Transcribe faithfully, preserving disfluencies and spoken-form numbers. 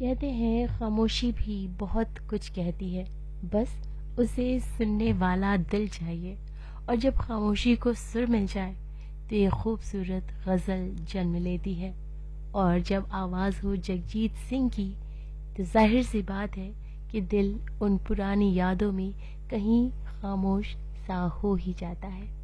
कहते हैं खामोशी भी बहुत कुछ कहती है, बस उसे सुनने वाला दिल चाहिए। और जब खामोशी को सुर मिल जाए तो ये खूबसूरत गज़ल जन्म लेती है। और जब आवाज़ हो जगजीत सिंह की तो जाहिर सी बात है कि दिल उन पुरानी यादों में कहीं खामोश सा हो ही जाता है।